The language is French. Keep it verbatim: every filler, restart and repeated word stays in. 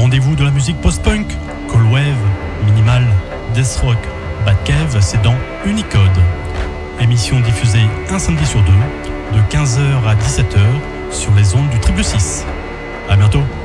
rendez-vous de la musique post-punk, cold wave, minimal, death rock, Batcave, c'est dans Unicode. Émission diffusée un samedi sur deux, de quinze heures à dix-sept heures, sur les ondes du Triple six. À bientôt.